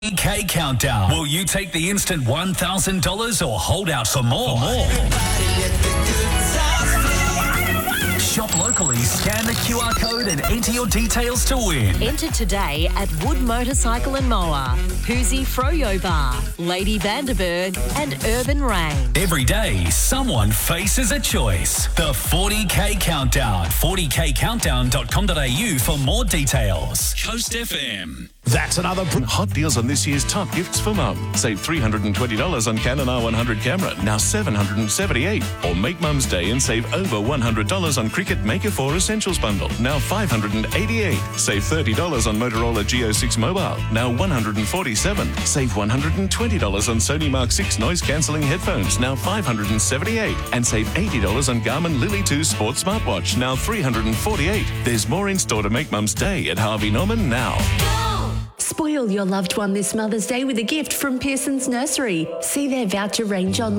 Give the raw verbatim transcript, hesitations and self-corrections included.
K Countdown. Will you take the instant one thousand dollars or hold out for more? For more. Shop locally, scan the Q R code and enter your details to win. Enter today at Wood Motorcycle and Mower, Hoosie Froyo Bar, Lady Vanderberg and Urban Rain. Every day, someone faces a choice. The forty K Countdown. forty K countdown dot com dot a u for more details. Coast F M. That's another hot deals on this year's top gifts for mum. Save three hundred twenty dollars on Canon R one hundred camera, now seven hundred seventy-eight dollars. Or make Mum's Day and save over one hundred dollars on Cricket Maker four Essentials Bundle, now five hundred eighty-eight dollars. Save thirty dollars on Motorola Geo six Mobile, now one hundred forty-seven dollars. Save one hundred twenty dollars on Sony Mark six noise-cancelling headphones, now five hundred seventy-eight dollars. And save eighty dollars on Garmin Lily two Sports Smartwatch, now three hundred forty-eight dollars. There's more in store to make Mum's Day at Harvey Norman now. Spoil your loved one this Mother's Day with a gift from Pearson's Nursery. See their voucher range online.